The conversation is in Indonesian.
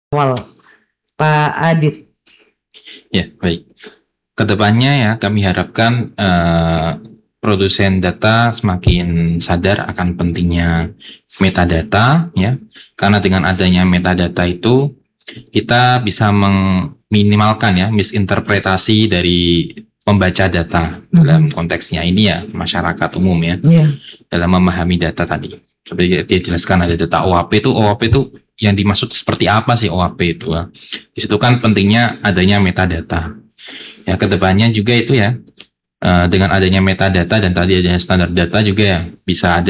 awal, Pak Adit. Ya, baik. Kedepannya ya kami harapkan produsen data semakin sadar akan pentingnya metadata ya. Karena dengan adanya metadata itu kita bisa meminimalkan ya misinterpretasi dari pembaca data dalam konteksnya ini ya masyarakat umum ya. Dalam memahami data tadi. Seperti dijelaskan ada data OAP itu yang dimaksud seperti apa sih OAP itu ya. Di situ kan pentingnya adanya metadata. Ya kedepannya juga itu ya dengan adanya metadata dan tadi adanya standar data juga ya bisa ada